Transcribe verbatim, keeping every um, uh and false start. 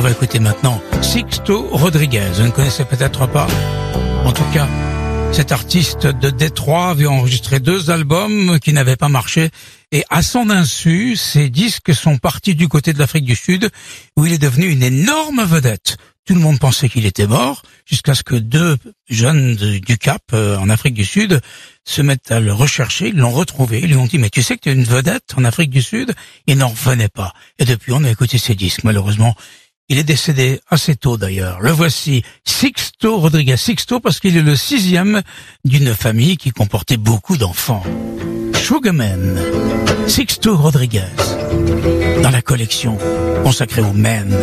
va écouter maintenant Sixto Rodriguez. Vous ne connaissez peut-être pas. En tout cas, cet artiste de Détroit avait enregistré deux albums qui n'avaient pas marché. Et à son insu, ces disques sont partis du côté de l'Afrique du Sud, où il est devenu une énorme vedette. Tout le monde pensait qu'il était mort, jusqu'à ce que deux jeunes du Cap, euh, en Afrique du Sud, se mettent à le rechercher, ils l'ont retrouvé, ils lui ont dit « Mais tu sais que tu es une vedette en Afrique du Sud ?» Il n'en revenait pas. Et depuis, on a écouté ses disques, malheureusement. Il est décédé assez tôt d'ailleurs. Le voici, Sixto Rodriguez. Sixto parce qu'il est le sixième d'une famille qui comportait beaucoup d'enfants. Sugarman, Sixto Rodriguez, dans la collection consacrée aux men.